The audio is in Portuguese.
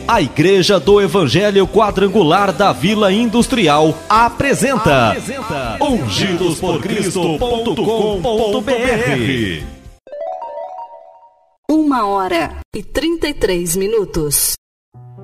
A Igreja do Evangelho Quadrangular da Vila Industrial apresenta ungidosporcristo.com.br. 1h33.